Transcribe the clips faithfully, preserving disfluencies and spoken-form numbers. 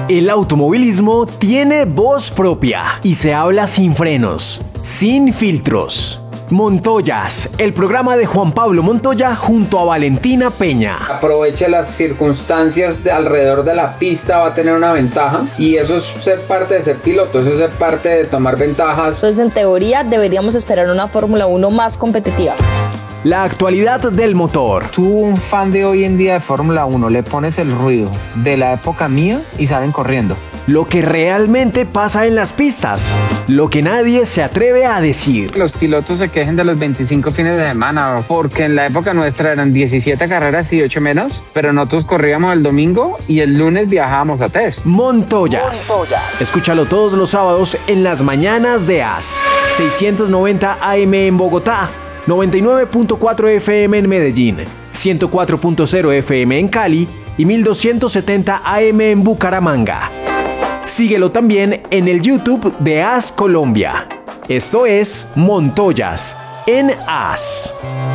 El automovilismo tiene voz propia y se habla sin frenos, sin filtros. Montoyas, el programa de Juan Pablo Montoya junto a Valentina Peña. Aproveche las circunstancias de alrededor de la pista, va a tener una ventaja y eso es ser parte de ser piloto, eso es ser parte de tomar ventajas. Entonces, en teoría, deberíamos esperar una Fórmula uno más competitiva. La actualidad del motor. Tú, un fan de hoy en día de Fórmula uno, le pones el ruido de la época mía y salen corriendo. Lo que realmente pasa en las pistas, lo que nadie se atreve a decir. Los pilotos se quejen de los veinticinco fines de semana, porque en la época nuestra eran diecisiete carreras y ocho menos, pero nosotros corríamos el domingo y el lunes viajábamos a test. Montoyas. Montoyas. Escúchalo todos los sábados en las mañanas de A S. seiscientos noventa A M en Bogotá, noventa y nueve punto cuatro F M en Medellín, ciento cuatro punto cero F M en Cali y mil doscientos setenta A M en Bucaramanga. Síguelo también en el YouTube de A S Colombia. Esto es Montoyas en A S.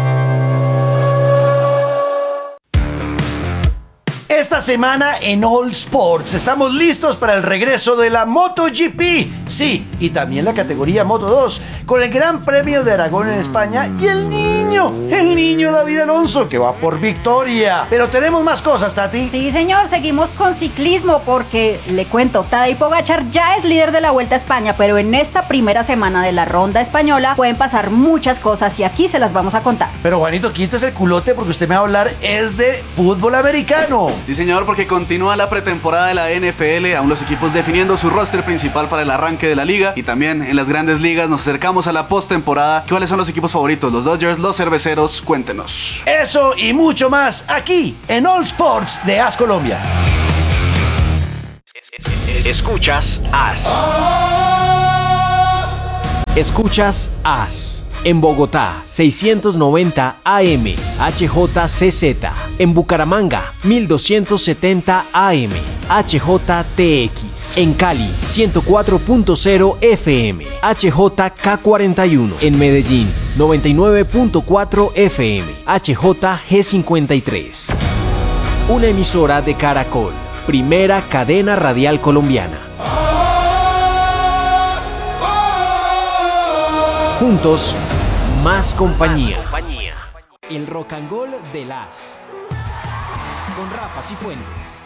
Esta semana en All Sports estamos listos para el regreso de la MotoGP, sí, y también la categoría Moto dos, con el Gran Premio de Aragón en España y el niño, el niño David Alonso, que va por victoria. Pero tenemos más cosas, Tati. Sí, señor, seguimos con ciclismo porque, le cuento, Tadej Pogačar ya es líder de la Vuelta a España, pero en esta primera semana de la Ronda Española pueden pasar muchas cosas y aquí se las vamos a contar. Pero Juanito, quítese el culote porque usted me va a hablar es de fútbol americano. Sí, señor, porque continúa la pretemporada de la N F L, aún los equipos definiendo su roster principal para el arranque de la liga, y también en las grandes ligas nos acercamos a la postemporada. ¿Cuáles son los equipos favoritos? Los Dodgers, los Cerveceros, cuéntenos. Eso y mucho más aquí en All Sports de A S Colombia. Escuchas A S. Escuchas A S. En Bogotá, seiscientos noventa A M, H J C Z. En Bucaramanga, mil doscientos setenta A M, H J T X. En Cali, ciento cuatro punto cero F M, H J K cuarenta y uno. En Medellín, noventa y nueve punto cuatro F M, H J G cincuenta y tres. Una emisora de Caracol, primera cadena radial colombiana. Juntos, más compañía. El rock and roll de las con Rafa Cifuentes.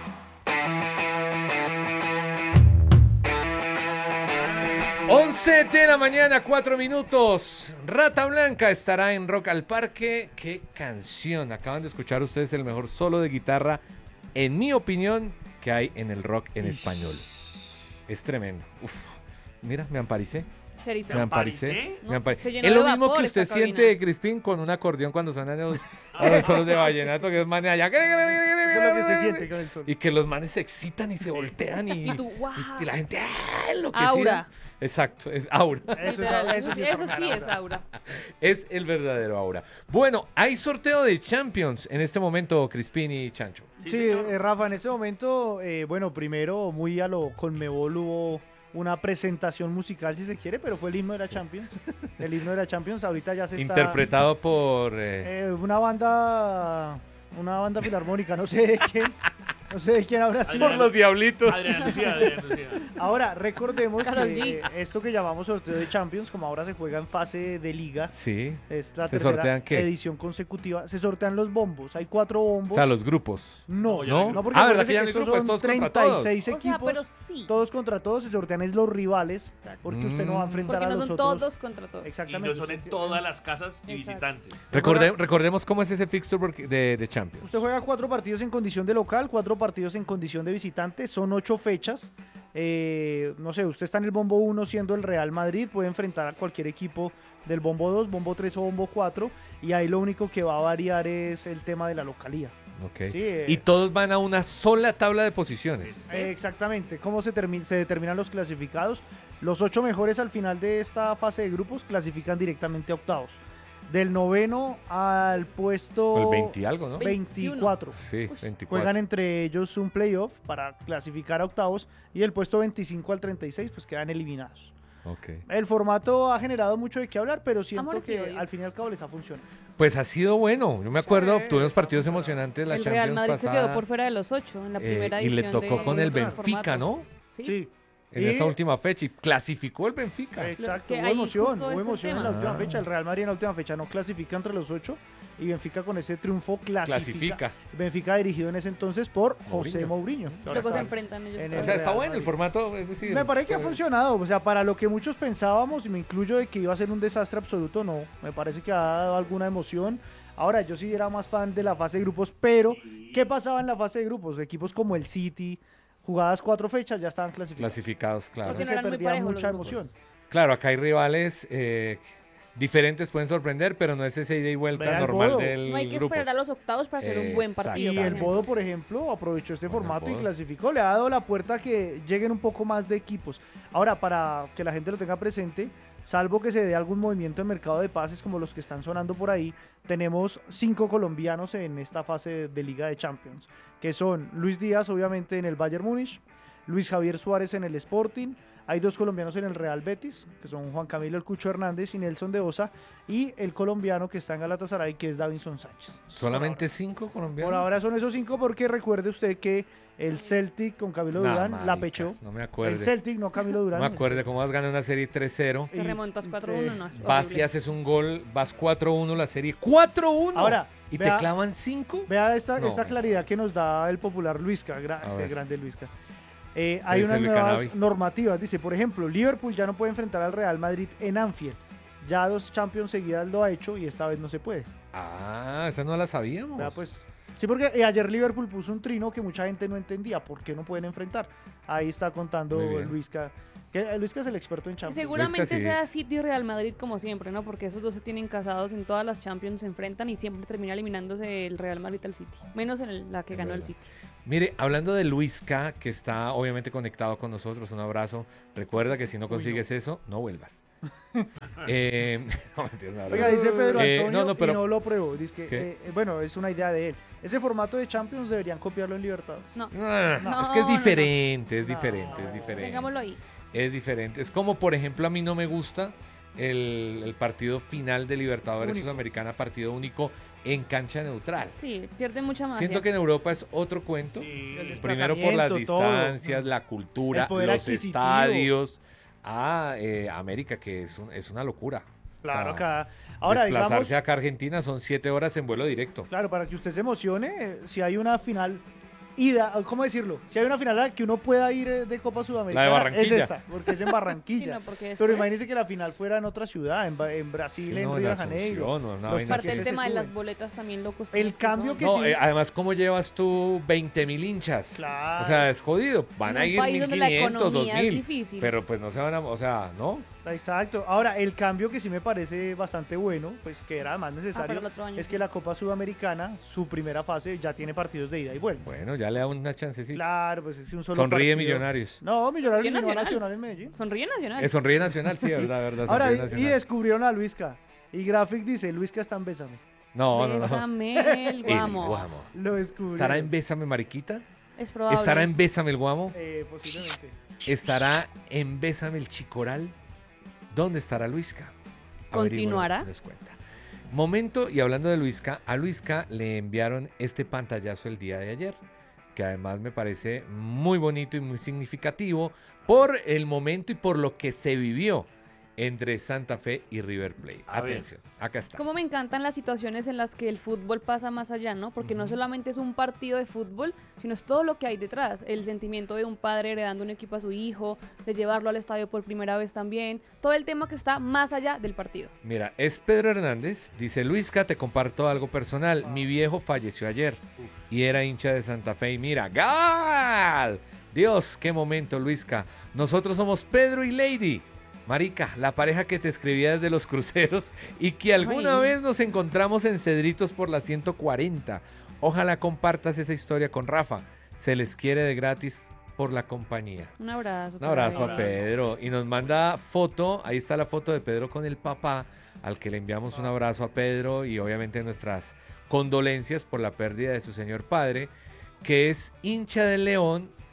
once de la mañana, cuatro minutos. Rata Blanca estará en Rock al Parque. Qué canción. Acaban de escuchar ustedes el mejor solo de guitarra, en mi opinión, que hay en el rock en español. Es tremendo. Uf. Mira, me amparicé. Me amparicé. No, Me amparicé. se Es lo de mismo vapor que usted esta siente, Crispín, con un acordeón cuando suenan los, a los solos de vallenato, que es manes allá. Eso es lo que usted siente con el sol. Y que los manes se excitan y se voltean y, Y tú, wow. y, y la gente ¡ah! Enloquecida. Aura. Exacto, es aura. Eso, es, eso sí es, Eso sí es aura. Es el verdadero aura. Bueno, hay sorteo de Champions en este momento, Crispín y Chancho. Sí, eh, Rafa, en este momento, eh, bueno, primero muy a lo Conmebol hubo una presentación musical, si se quiere, pero fue el himno de la Champions. El himno de la Champions ahorita ya se está... Interpretado por... Eh... Eh, una banda... Una banda filarmónica, no sé de quién. No sé de quién habrá sido. Por los Diablitos. Adrián Lucía, Adrián Lucía. Ahora, recordemos Karol que G. eh, esto que llamamos sorteo de Champions, como ahora se juega en fase de liga, Sí. es la ¿Se tercera sortean qué? edición consecutiva, se sortean los bombos. Hay cuatro bombos. O sea, los grupos. No, ¿No? no, porque Ah, ¿verdad acuérdese que ya que no hay estos grupos? son Todos contra treinta y seis O sea, equipos, pero sí. todos contra todos, se sortean es los rivales, porque usted no va a enfrentar Porque a no los son otros. todos contra todos. Y Exactamente. no son en Usted- todas las casas y Exacto. visitantes. Recorde- recordemos cómo es ese fixture de, de Champions. Usted juega cuatro partidos en condición de local, cuatro partidos en condición de visitante, son ocho fechas. Eh, no sé, usted está en el bombo uno siendo el Real Madrid, puede enfrentar a cualquier equipo del bombo dos, bombo tres o bombo cuatro, y ahí lo único que va a variar es el tema de la localía. Okay. Sí, eh, Y todos van a una sola tabla de posiciones. Eh, exactamente, ¿cómo se, termi- se determinan los clasificados? Los ocho mejores al final de esta fase de grupos clasifican directamente a octavos. Del noveno al puesto El veinte y algo, ¿no? veinticuatro. Sí, veinticuatro. Juegan entre ellos un playoff para clasificar a octavos y el puesto veinticinco al treinta y seis pues quedan eliminados. Ok. El formato ha generado mucho de qué hablar, pero siento Amores y que odios. al fin y al cabo les ha funcionado. Pues ha sido bueno. Yo me acuerdo, Sí, tuvimos está partidos bueno. emocionantes la El Champions Real Madrid pasada. se quedó por fuera de los ocho en la eh, primera y le edición tocó de- con el del Benfica, formato. ¿no? Sí. Sí. En Y- esa última fecha y clasificó el Benfica. Exacto, que hubo ahí emoción, justo hubo es el emoción en la tema. última Ah. fecha. El Real Madrid en la última fecha no clasifica entre los ocho y Benfica con ese triunfo clasifica. Clasifica. Benfica dirigido en ese entonces por José Mourinho. que ahora Luego se está enfrentan ellos. en dos. O sea, está Real bueno el Madrid. formato, es decir. Me parece que ha eh, funcionado, o sea, para lo que muchos pensábamos, y me incluyo de que iba a ser un desastre absoluto, no, me parece que ha dado alguna emoción. Ahora, yo sí era más fan de la fase de grupos, pero ¿qué pasaba en la fase de grupos? Equipos como el City, jugadas cuatro fechas, ya estaban clasificados. Clasificados, claro. Porque Entonces no se eran muy perdía parejos mucha los emoción. Claro, acá hay rivales eh, diferentes, pueden sorprender, pero no es ese ida y vuelta Vea el normal Bodo. del No hay que grupo. esperar a los octavos para tener un buen Exacto. partido. Y por el ejemplo. Bodo, por ejemplo, aprovechó este Bueno, formato y Bodo. clasificó. Le ha dado la puerta a que lleguen un poco más de equipos. Ahora, para que la gente lo tenga presente, salvo que se dé algún movimiento en mercado de pases como los que están sonando por ahí, tenemos cinco colombianos en esta fase de, de Liga de Champions, que son Luis Díaz, obviamente, en el Bayern Múnich, Luis Javier Suárez en el Sporting, hay dos colombianos en el Real Betis, que son Juan Camilo El Cucho Hernández y Nelson de Osa, y el colombiano que está en Galatasaray, que es Davinson Sánchez. Solamente cinco colombianos. Por ahora son esos cinco porque recuerde usted que el Celtic con Camilo Nah, Durán la marica, pechó. No me El acuerdo. Celtic, no Camilo No Durán. me el acuerdo Celtic. cómo vas ganando una serie tres cero. Te remontas cuatro uno, eh, no, es Vas y horrible. haces un gol, vas cuatro uno la serie. ¡cuatro uno! Ahora, ¿Y vea- te clavan cinco? Vea esta, No. esta claridad que nos da el popular Luisca, A gracias, ver. grande Luisca. Eh, hay dice unas Luis nuevas Canavi? normativas. Dice, por ejemplo, Liverpool ya no puede enfrentar al Real Madrid en Anfield. Ya dos Champions seguidas lo ha hecho y esta vez no se puede. Ah, esa no la sabíamos. Vea, pues, sí, porque eh, ayer Liverpool puso un trino que mucha gente no entendía. ¿Por qué no pueden enfrentar? Ahí está contando Muy bien. Luisca. Que, eh, Luisca es el experto en Y Champions. seguramente Luis Casi sea es. City y Real Madrid como siempre, ¿no? Porque esos dos se tienen casados en todas las Champions, se enfrentan y siempre termina eliminándose el Real Madrid al City. Menos en el- la que Es ganó el verdad. City. Mire, hablando de Luisca, que está obviamente conectado con nosotros, un abrazo. Recuerda que si no consigues eso, no vuelvas. eh, no, mentiras, no, Oiga, dice Pedro Eh, Antonio no, no, pero- y no lo pruebo. Dice que, ¿Qué? eh, eh, bueno, es una idea de él. Ese formato de Champions deberían copiarlo en Libertadores. No, Ah, No, es que es no, no. diferente, es No. diferente, es diferente. tengámoslo ahí. Es diferente. Es como, por ejemplo, a mí no me gusta el, el partido final de Libertadores Único. Sudamericana, partido único en cancha neutral. Sí, pierde mucha magia. Siento que en Europa es otro cuento. El Primero por las desplazamiento, todo. distancias, la cultura, El poder los adquisitivo. estadios. Ah, eh, América, que es, un- es una locura. Claro, O sea, acá. Ahora, digamos, desplazarse acá a Argentina son siete horas en vuelo directo. claro, para que usted se emocione, eh, si hay una final ida, ¿cómo decirlo? Si hay una final a la que uno pueda ir eh, de Copa Sudamericana, La de Barranquilla. es esta, porque es en Barranquilla. Sí, no, porque Pero después- imagínese que la final fuera en otra ciudad, en, Ba- en Brasil, Sí, en no, Río de en Janeiro. Asunción, no, una Los vaina Parte tickets del se tema de las suben. boletas también lo costosos El cambio son. que No, sí. eh, además, ¿cómo llevas tú veinte mil hinchas? Claro. O sea, es jodido. Van En a un ir país donde la mil quinientos, dos economía es mil. difícil. Pero pues no se van a. O sea, ¿no? Exacto. Ahora, el cambio que sí me parece bastante bueno, pues que era más Ah, necesario, para el otro año, es sí. que la Copa Sudamericana, su primera fase, ya tiene partidos de ida y vuelta. Bueno, ya le da una chancecita. Claro, pues es un solo Sonríe partido. Millonarios. No, Millonarios Sonríe no va Nacional. Nacional en Medellín. Sonríe Nacional. Eh, sonríe Nacional, sí, verdad, verdad. Ahora, Sonríe y, y Nacional. descubrieron a Luisca. Y Graphic dice, Luisca está en Bésame. No, no, no. Bésame el guamo. El Guamo. Lo descubrieron. ¿Estará en Bésame Mariquita? Es probable. ¿Estará en Bésame el Guamo? Eh, posiblemente. ¿Estará en Bésame el Chicoral? ¿Dónde estará Luisca? ¿Continuará? Averigüen, les cuenta. Momento, y hablando de Luisca, a Luisca le enviaron este pantallazo el día de ayer, que además me parece muy bonito y muy significativo por el momento y por lo que se vivió entre Santa Fe y River Plate. A ver. Atención, acá está. Como me encantan las situaciones en las que el fútbol pasa más allá, ¿no? Porque no solamente es un partido de fútbol, sino es todo lo que hay detrás. El sentimiento de un padre heredando un equipo a su hijo, de llevarlo al estadio por primera vez también. Todo el tema que está más allá del partido. Mira, es Pedro Hernández, dice Luisca, te comparto algo personal. Mi viejo falleció ayer y era hincha de Santa Fe y mira, ¡gal! Dios, qué momento, Luisca. Nosotros somos Pedro y Lady. Marica, la pareja que te escribía desde los cruceros y que alguna Ay. vez nos encontramos en Cedritos por la ciento cuarenta. Ojalá compartas esa historia con Rafa. Se les quiere de gratis por la compañía. Un abrazo. Un abrazo para a él. Pedro. Y nos manda foto, ahí está la foto de Pedro con el papá, al que le enviamos un abrazo a Pedro y obviamente nuestras condolencias por la pérdida de su señor padre, que es hincha del León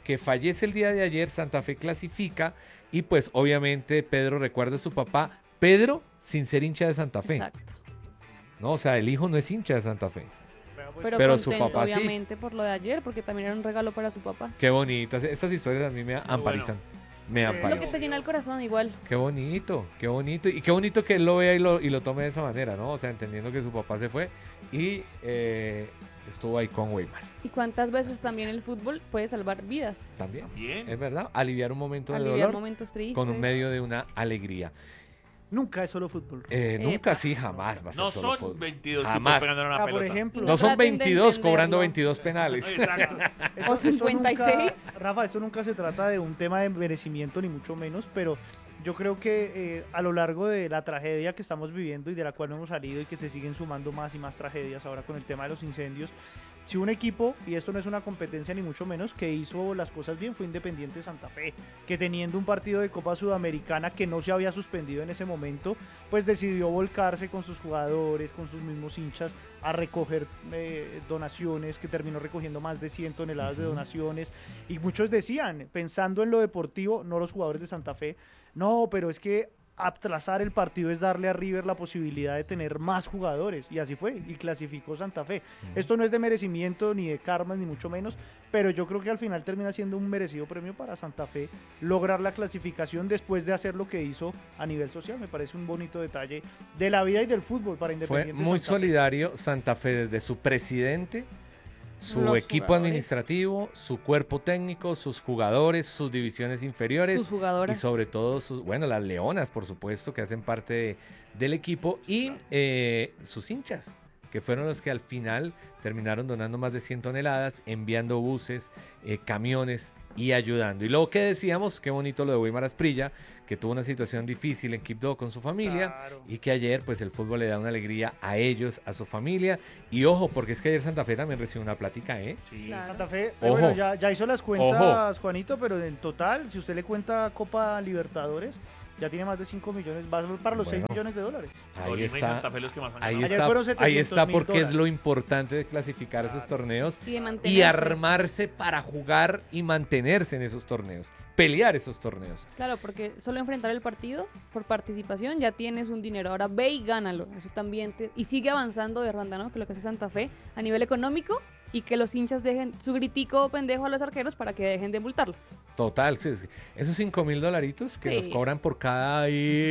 que fallece el día de ayer, Santa Fe clasifica y pues obviamente Pedro recuerda a su papá, Pedro sin ser hincha de Santa Fe. Exacto. No, o sea, el hijo no es hincha de Santa Fe. Pero, Pero su contento, papá sí. obviamente, por lo de ayer, porque también era un regalo para su papá. Qué bonitas, estas historias a mí me amparizan. Me Lo que amparizan. te llena el corazón igual. Qué bonito, qué bonito. Y qué bonito que él lo vea y lo, y lo tome de esa manera, ¿no? O sea, entendiendo que su papá se fue y eh, estuvo ahí con Weimar. ¿Y cuántas veces también el fútbol puede salvar vidas? También. Bien. Es verdad. Aliviar un momento de Aliviar dolor momentos tristes. con un medio de una alegría. Nunca es solo fútbol. Eh, nunca, sí, jamás va a ser No solo son fútbol. veintidós Jamás. tipos pegando una Ah, por pelota. ejemplo. No No son traten de veintidós cobrando entenderlo. veintidós penales. Exacto. Eso- O esto cincuenta y nunca- seis. Rafa, esto nunca se trata de un tema de merecimiento ni mucho menos, pero yo creo que eh, a lo largo de la tragedia que estamos viviendo y de la cual no hemos salido y que se siguen sumando más y más tragedias ahora con el tema de los incendios, si un equipo, y esto no es una competencia ni mucho menos, que hizo las cosas bien fue Independiente Santa Fe, que teniendo un partido de Copa Sudamericana que no se había suspendido en ese momento, pues decidió volcarse con sus jugadores, con sus mismos hinchas, a recoger eh, donaciones, que terminó recogiendo más de cien toneladas de donaciones, y muchos decían, pensando en lo deportivo, no los jugadores de Santa Fe, no, pero es que atrasar el partido es darle a River la posibilidad de tener más jugadores, y así fue, y clasificó Santa Fe. Esto no es de merecimiento, ni de karma, ni mucho menos, pero yo creo que al final termina siendo un merecido premio para Santa Fe lograr la clasificación después de hacer lo que hizo a nivel social. Me parece un bonito detalle de la vida y del fútbol para Fue Independiente muy Santa Fe. solidario Santa Fe desde su presidente, su Los equipo jugadores. administrativo, su cuerpo técnico, sus jugadores, sus divisiones inferiores Sus jugadoras. y sobre todo sus, bueno, las leonas, por supuesto, que hacen parte de- del equipo y eh, sus hinchas, que fueron los que al final terminaron donando más de cien toneladas, enviando buses, eh, camiones y ayudando. Y luego que decíamos, qué bonito lo de Weimar Asprilla, que tuvo una situación difícil en Quibdó con su familia Claro. y que ayer pues el fútbol le da una alegría a ellos, a su familia. Y ojo, porque es que ayer Santa Fe también recibió una plática, ¿eh? Sí. Claro. Santa Fe, Ojo. bueno, ya, ya hizo las cuentas, Juanito, pero en total, si usted le cuenta Copa Libertadores, ya tiene más de cinco millones, va para los Bueno. seis millones de dólares. Ahí Tolima y está. Santa Fe los que más han Ahí ganado. Ayer está, fueron ahí setecientos está mil porque es dólares. lo importante de clasificar esos torneos Y de y mantenerse. armarse para jugar y mantenerse en esos torneos, pelear esos torneos. Claro, porque solo enfrentar el partido por participación ya tienes un dinero. Ahora ve y gánalo. Eso también te... Y sigue avanzando de ronda, ¿no? Que lo que hace Santa Fe a nivel económico y que los hinchas dejen su gritico pendejo a los arqueros para que dejen de multarlos. Total, sí, sí. Esos cinco mil dolaritos que Sí. nos cobran por cada...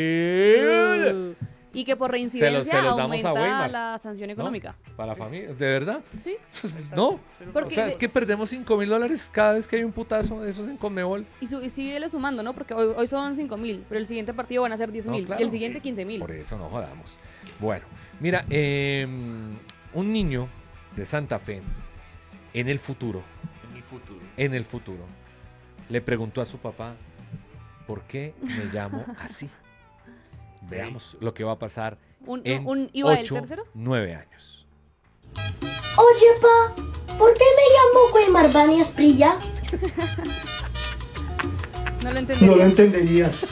Uh, y que por Se reincidencia los- se los damos a aumenta Weimar, la sanción económica. Para la familia, ¿de verdad? Sí. No. Porque O sea, es que perdemos cinco mil dólares cada vez que hay un putazo de esos en Conmebol. Y, su, y sigue sumando, ¿no? Porque hoy, hoy son cinco mil, pero el siguiente partido van a ser diez mil. No, claro. Y el siguiente quince mil. Por eso no jodamos. Bueno, mira, eh, un niño de Santa Fe en el futuro, En el futuro. en el futuro, le preguntó a su papá, ¿por qué me llamo así? Veamos lo que va a pasar Un, en un iba el ocho, tercero. nueve años. Oye, pa, ¿por qué me llamo Weimar Dani Asprilla? No lo entendería. No lo entenderías.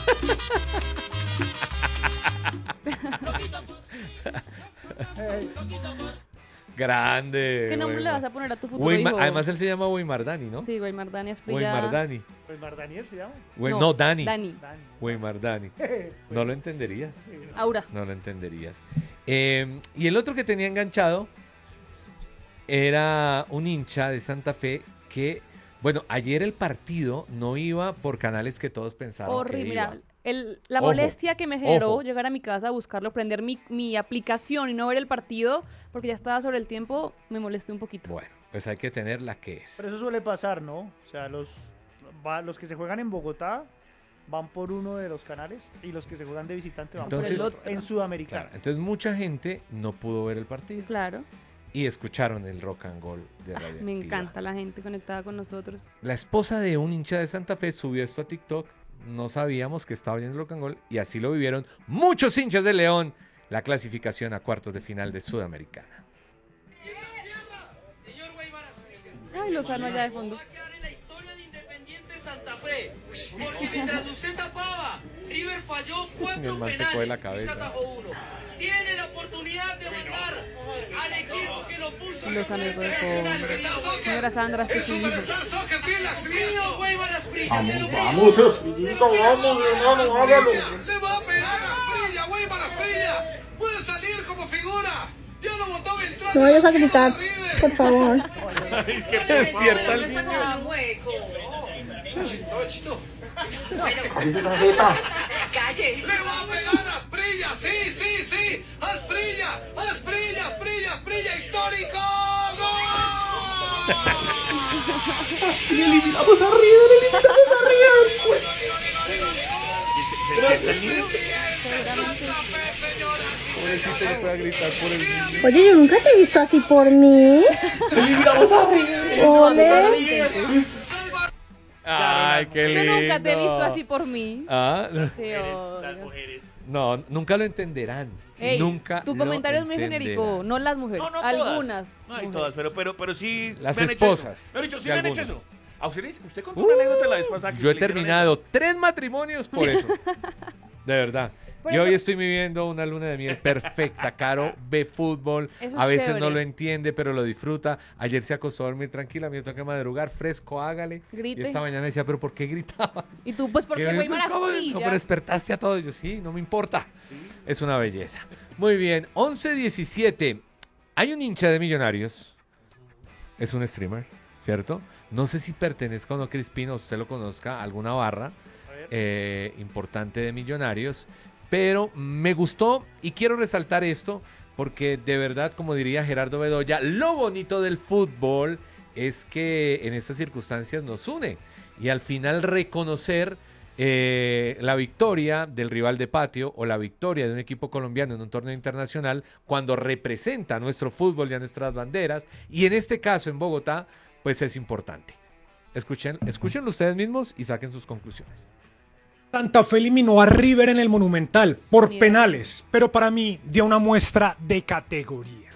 Grande. ¿Qué nombre le Weimar. vas a poner a tu futuro Weimar- hijo? Además él se llama Weimar Dani, ¿no? Sí, Weimar Dani Asprilla. Weimar Dani. Weimar Daniel se llama. We- no, No, Dani. Dani. Dani. Weimar Dani. No lo entenderías. Aura. No lo entenderías. Eh, y el otro que tenía enganchado era un hincha de Santa Fe que, bueno, ayer el partido no iba por canales que todos pensaban Horrible. que Mira, iba. el- la Ojo, molestia que me generó ojo. llegar a mi casa a buscarlo, prender mi, mi aplicación y no ver el partido porque ya estaba sobre el tiempo, me molesté un poquito. Bueno, pues hay que tener la que es. Pero eso suele pasar, ¿no? O sea, los, va- los que se juegan en Bogotá van por uno de los canales y los que se juegan de visitante van Entonces- por el otro. En Sudamericana. Claro, entonces mucha gente no pudo ver el partido Claro. y escucharon el rock and roll de Radio Me encanta la gente conectada con nosotros. La esposa de un hincha de Santa Fe subió esto a TikTok. No sabíamos que estaba oyendo rock and roll y así lo vivieron muchos hinchas de León. La clasificación a cuartos de final de Sudamericana. Ay, Lozano allá de fondo. Santa Fe, porque mientras usted tapaba, River falló El cuatro man se coge la penales y cabeza. se atajó uno. Tiene la oportunidad de mandar al equipo que lo puso Lozano de fondo. Señora Sandra, este es su hijo. Mío, Vamos, vamos, Asprillito, vamos, hermano, hágalo. Le va a pegar a Asprilla, Weimar Asprilla. Puede salir como figura. Ya lo botó Beltrán. No vayas a gritar, por favor. Es que te despierta el niño. Chito, chito. Calle. Le va a pegar a Asprilla, sí, sí, sí. Asprilla, Asprilla, Asprilla, Asprilla, histórico. ¡Gol! Sí, eliminamos a River, eliminamos a River. Pobrecito, no puede gritar por el niño. Oye, yo nunca te he visto así por mí. Eliminamos a River. Ole. Ay, qué lindo. Yo nunca te he visto así por mí. Ah, Te odio. Las mujeres. no, nunca lo entenderán. Ey, nunca tu lo comentario es muy entenderán. genérico, no las mujeres, No, no algunas. todas. No hay mujeres. todas, pero, pero, pero sí. Las me han hecho esposas eso. Me han dicho, sí de me han hecho algunos. eso. ¿A usted, usted contó una anécdota la vez pasada. que Yo he le hicieron terminado tres matrimonios por eso. De verdad. Por Y eso- hoy estoy viviendo una luna de miel perfecta. Caro ve fútbol, Eso a es veces no chévere. lo entiende, pero lo disfruta. Ayer se acostó a dormir tranquila, me tengo que madrugar, fresco, hágale. Grite. Y esta mañana decía, pero ¿por qué gritabas? Y tú, pues, porque Que, güey, pues, ¿cómo? Marasquilla. No, pero despertaste a todos. Yo, sí, no me importa. Es una belleza. Muy bien, once diecisiete. Hay un hincha de Millonarios. Es un streamer, ¿cierto? No sé si pertenezca o no, Crispino, usted lo conozca, alguna barra eh, importante de Millonarios. Pero me gustó y quiero resaltar esto porque de verdad, como diría Gerardo Bedoya, lo bonito del fútbol es que en estas circunstancias nos une y al final reconocer eh, la victoria del rival de patio o la victoria de un equipo colombiano en un torneo internacional cuando representa a nuestro fútbol y a nuestras banderas, y en este caso en Bogotá, pues es importante. Escuchen, escúchenlo ustedes mismos y saquen sus conclusiones. Santa Fe eliminó a River en el Monumental por penales, pero para mí dio una muestra de categoría.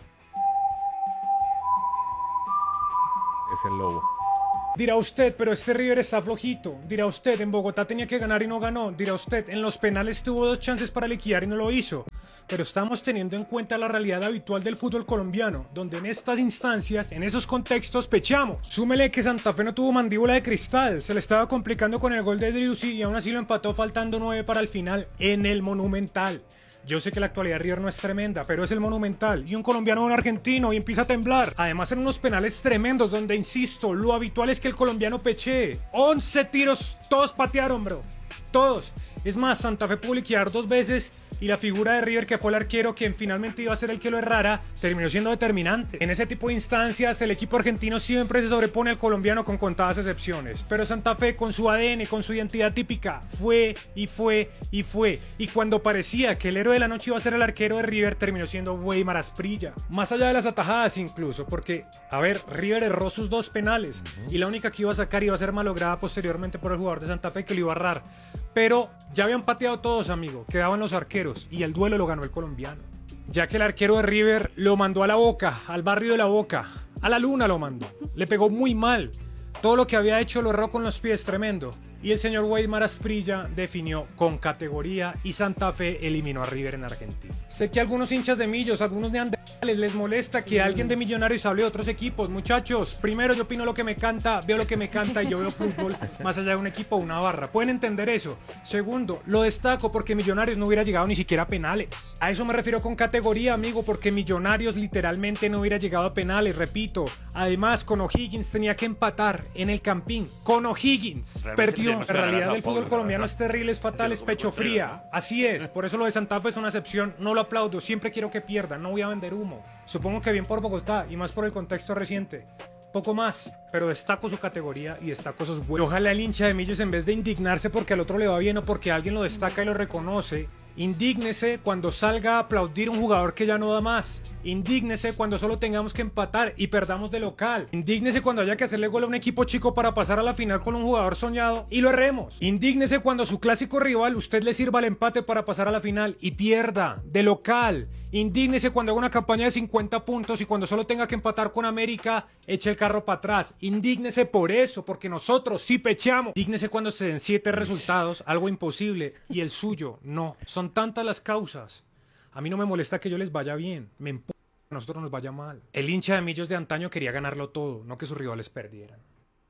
Es el lobo. Dirá usted, pero este River está flojito. Dirá usted, en Bogotá tenía que ganar y no ganó. Dirá usted, en los penales tuvo dos chances para liquidar y no lo hizo. Pero estamos teniendo en cuenta la realidad habitual del fútbol colombiano, donde en estas instancias, en esos contextos, pechamos. Súmele que Santa Fe no tuvo mandíbula de cristal, se le estaba complicando con el gol de Driussi y aún así lo empató faltando nueve para el final en el Monumental. Yo sé que la actualidad de River no es tremenda, pero es el Monumental y un colombiano o un argentino y empieza a temblar. Además en unos penales tremendos donde, insisto, lo habitual es que el colombiano pechee. once tiros, todos patearon, bro. Todos. Es más, Santa Fe pudo liquidar dos veces y la figura de River, que fue el arquero quien finalmente iba a ser el que lo errara, terminó siendo determinante. En ese tipo de instancias, el equipo argentino siempre se sobrepone al colombiano con contadas excepciones. Pero Santa Fe, con su A D N, con su identidad típica, fue y fue y fue. Y cuando parecía que el héroe de la noche iba a ser el arquero de River, terminó siendo Weimar Asprilla. Más allá de las atajadas incluso, porque, a ver, River erró sus dos penales y la única que iba a sacar iba a ser malograda posteriormente por el jugador de Santa Fe, que lo iba a errar. Pero ya habían pateado todos, amigo, quedaban los arqueros y el duelo lo ganó el colombiano. Ya que el arquero de River lo mandó a la Boca, al barrio de la Boca, a la luna lo mandó. Le pegó muy mal. Todo lo que había hecho lo erró con los pies, tremendo. Y el señor Weimar Asprilla definió con categoría y Santa Fe eliminó a River en Argentina. Sé que a algunos hinchas de Millos, a algunos neandertales les molesta que alguien de Millonarios hable de otros equipos. Muchachos, primero yo opino lo que me canta, veo lo que me canta y yo veo fútbol más allá de un equipo o una barra. ¿Pueden entender eso? Segundo, lo destaco porque Millonarios no hubiera llegado ni siquiera a penales. A eso me refiero con categoría, amigo, porque Millonarios literalmente no hubiera llegado a penales, repito. Además, con O'Higgins tenía que empatar en el Campín. Con O'Higgins. Perdió. La realidad del fútbol colombiano es terrible, es fatal, es pecho fría. Así es, por eso lo de Santa Fe es una excepción. No lo aplaudo, siempre quiero que pierdan, no voy a vender humo. Supongo que bien por Bogotá y más por el contexto reciente. Poco más, pero destaco su categoría y destaco sus huevos. Ojalá el hincha de Millos, en vez de indignarse porque al otro le va bien o porque alguien lo destaca y lo reconoce, indígnese cuando salga a aplaudir un jugador que ya no da más. Indígnese cuando solo tengamos que empatar y perdamos de local. Indígnese cuando haya que hacerle gol a un equipo chico para pasar a la final con un jugador soñado y lo erremos. Indígnese cuando su clásico rival usted le sirva el empate para pasar a la final y pierda de local. Indígnese cuando haga una campaña de cincuenta puntos y cuando solo tenga que empatar con América eche el carro para atrás. Indígnese por eso, porque nosotros sí pechamos. Indígnese cuando se den siete resultados, algo imposible, y el suyo no. Son tantas las causas. A mí no me molesta que yo les vaya bien, me empuja que a nosotros nos vaya mal. El hincha de Millos de antaño quería ganarlo todo, no que sus rivales perdieran.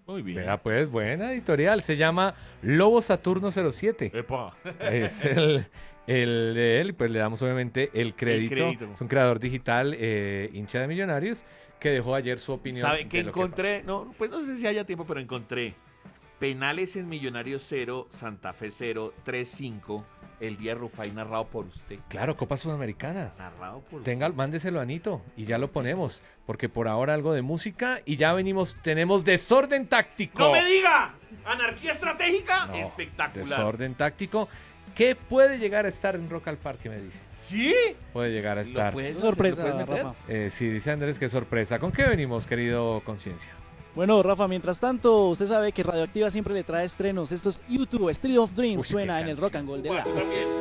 Muy bien. Vea, pues, buena editorial. Se llama Lobo Saturno cero siete. Epa. Es el, el de él, pues le damos obviamente el crédito. El crédito. Es un creador digital, eh, hincha de Millonarios, que dejó ayer su opinión. ¿Sabe que de lo encontré? no, pues no sé si haya tiempo, pero encontré penales en Millonarios cero, Santa Fe cero, tres cinco. El día de Rufai narrado por usted. Claro, Copa Sudamericana. Narrado por Tenga, mándeselo a Anito y ya lo ponemos, porque por ahora algo de música y ya venimos, tenemos desorden táctico. ¡No me diga! ¿Anarquía estratégica? No, Espectacular. Desorden táctico. ¿Qué puede llegar a estar en Rock al Parque, me dice? ¿Sí? Puede llegar a estar. puedes Sorpresa, hacer? ¿Lo puedes meter? Rafa. Eh, sí, dice Andrés que sorpresa. ¿Con qué venimos, querido Conciencia? Bueno, Rafa, mientras tanto, usted sabe que Radioactiva siempre le trae estrenos. Esto es YouTube, Street of Dreams, Uy, suena qué en el canción. Rock and Roll de la... Bueno, también.